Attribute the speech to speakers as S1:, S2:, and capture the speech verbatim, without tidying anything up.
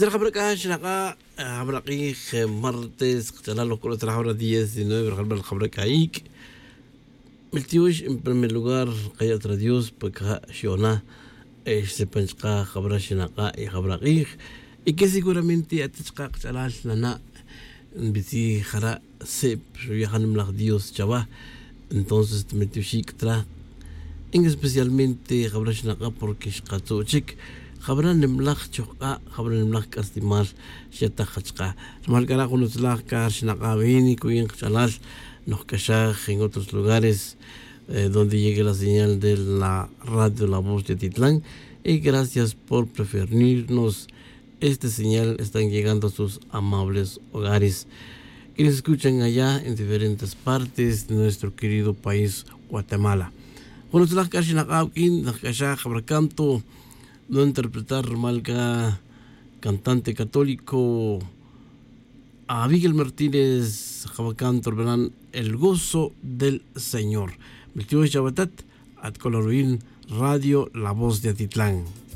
S1: Trabajar acá, habrá aquí martes, lo que trabaja diecinueve, habrá aquí. Miltiush en primer lugar, que otro Dios, porque Shona, se pensa que habrá Shinaka y habrá aquí. Y que seguramente a Tichka, Chalal, Nana, Biti Jara, Sep, Yahanim la Dios, Chava. Entonces, Miltiushik tra, en especialmente habrá Shinaka porque Shkato Chik. خبرنا نملخ شقة خبرنا نملخ كاستمال شتا خشقة المال كلا كنا تلاخ كارش نقابيني كوين خشالال نحكشاخ en otros lugares eh, donde llegue la señal de la radio La Voz de Atitlán y gracias por preferirnos. Esta señal están llegando a sus amables hogares quienes escuchan allá en diferentes partes de nuestro querido país Guatemala. Bueno, tlax karsh naqabkin nahkashaj canto no interpretar malga cantante católico a Miguel Martínez Jabacantor verán el gozo del Señor. Miltivo Chabatat at Coloruin Radio La Voz de Atitlán.